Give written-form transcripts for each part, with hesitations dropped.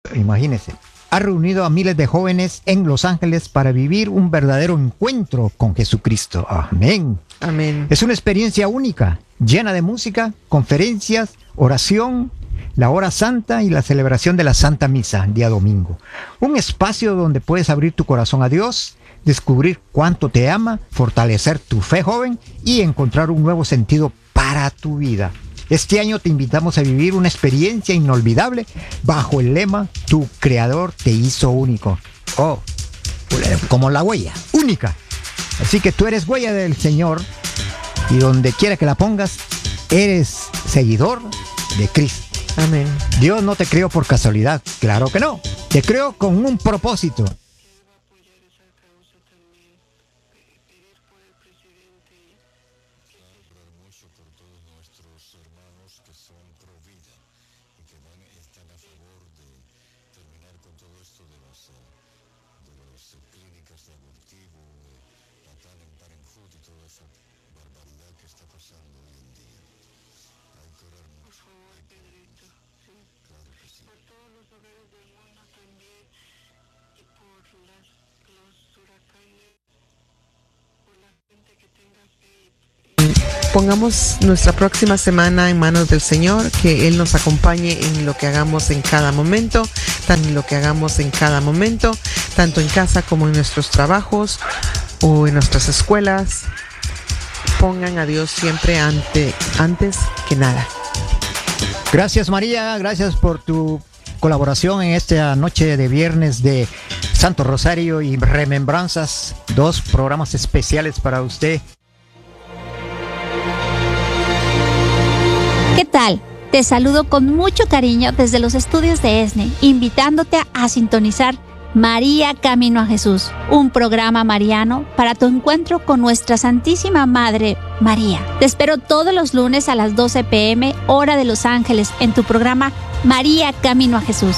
imagínense, ha reunido a miles de jóvenes en Los Ángeles para vivir un verdadero encuentro con Jesucristo. Amén. Amén. Es una experiencia única, llena de música, conferencias, oración, la hora santa y la celebración de la Santa Misa, día domingo. Un espacio donde puedes abrir tu corazón a Dios, descubrir cuánto te ama, fortalecer tu fe, joven, y encontrar un nuevo sentido para tu vida. Este año te invitamos a vivir una experiencia inolvidable bajo el lema Tu Creador te hizo único. Oh, como la huella, única. Así que tú eres huella del Señor y donde quiera que la pongas, eres seguidor de Cristo. Amén. Dios no te creó por casualidad, claro que no. Te creó con un propósito. Pongamos nuestra próxima semana en manos del Señor, que Él nos acompañe en lo que hagamos en cada momento, tanto en casa como en nuestros trabajos o en nuestras escuelas. Pongan a Dios siempre antes que nada. Gracias, María, gracias por tu colaboración en esta noche de viernes de Santo Rosario y Remembranzas, 2 programas especiales para usted. ¿Qué tal? Te saludo con mucho cariño desde los estudios de ESNE, invitándote a sintonizar María Camino a Jesús, un programa mariano para tu encuentro con nuestra Santísima Madre María. Te espero todos los lunes a las 12 p.m., hora de Los Ángeles, en tu programa María Camino a Jesús.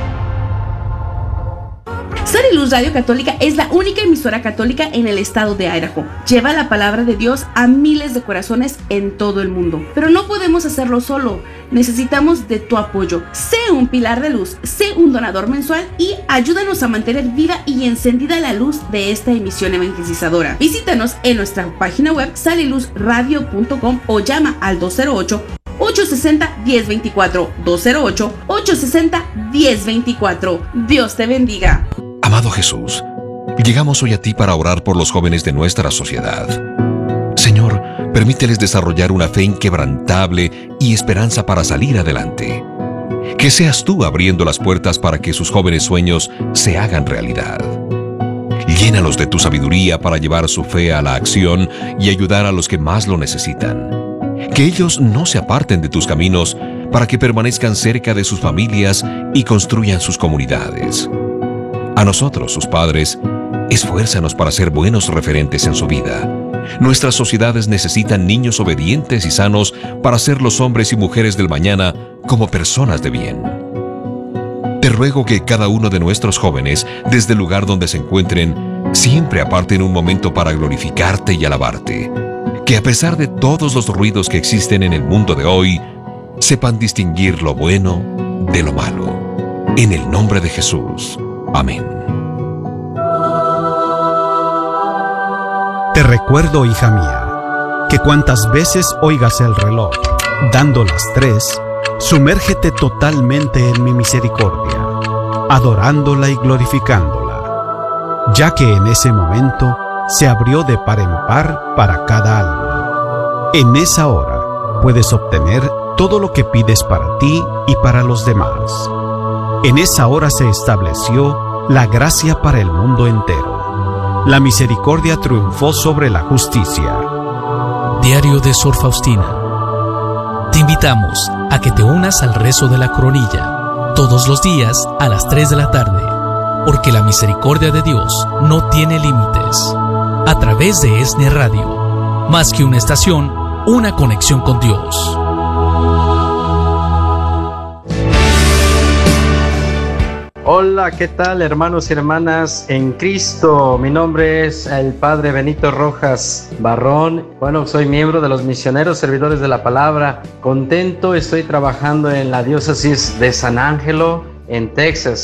Sal y Luz Radio Católica es la única emisora católica en el estado de Idaho. Lleva la palabra de Dios a miles de corazones en todo el mundo. Pero no podemos hacerlo solo. Necesitamos de tu apoyo. Sé un pilar de luz, sé un donador mensual y ayúdanos a mantener viva y encendida la luz de esta emisión evangelizadora. Visítanos en nuestra página web saliluzradio.com o llama al 208-860-1024. 208-860-1024. Dios te bendiga. Amado Jesús, llegamos hoy a ti para orar por los jóvenes de nuestra sociedad. Señor, permíteles desarrollar una fe inquebrantable y esperanza para salir adelante. Que seas tú abriendo las puertas para que sus jóvenes sueños se hagan realidad. Llénalos de tu sabiduría para llevar su fe a la acción y ayudar a los que más lo necesitan. Que ellos no se aparten de tus caminos para que permanezcan cerca de sus familias y construyan sus comunidades. A nosotros, sus padres, esfuérzanos para ser buenos referentes en su vida. Nuestras sociedades necesitan niños obedientes y sanos para ser los hombres y mujeres del mañana como personas de bien. Te ruego que cada uno de nuestros jóvenes, desde el lugar donde se encuentren, siempre aparten un momento para glorificarte y alabarte. Que a pesar de todos los ruidos que existen en el mundo de hoy, sepan distinguir lo bueno de lo malo. En el nombre de Jesús. Amén. Te recuerdo, hija mía, que cuantas veces oigas el reloj dando las 3, sumérgete totalmente en mi misericordia, adorándola y glorificándola, ya que en ese momento se abrió de par en par para cada alma. En esa hora puedes obtener todo lo que pides para ti y para los demás. En esa hora se estableció la gracia para el mundo entero. La misericordia triunfó sobre la justicia. Diario de Sor Faustina. Te invitamos a que te unas al rezo de la coronilla todos los días a las 3 de la tarde, porque la misericordia de Dios no tiene límites. A través de ESNE Radio, más que una estación, una conexión con Dios. Hola, ¿qué tal, hermanos y hermanas en Cristo? Mi nombre es el Padre Benito Rojas Barrón. Bueno, soy miembro de los Misioneros Servidores de la Palabra. Contento, estoy trabajando en la diócesis de San Ángelo, en Texas.